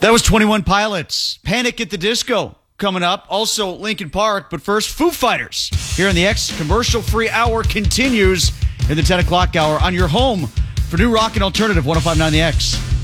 That was 21 Pilots. Panic at the Disco coming up. Also Linkin Park. But first, Foo Fighters. Here in the X commercial-free hour continues in the 10 o'clock hour on your home for new rock and alternative 105.9 The X.